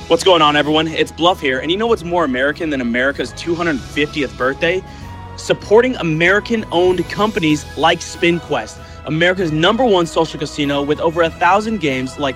What's going on, everyone? It's Bluff here, and you know what's more American than America's 250th birthday? Supporting American-owned companies like SpinQuest, America's #1 social casino with over 1,000 games like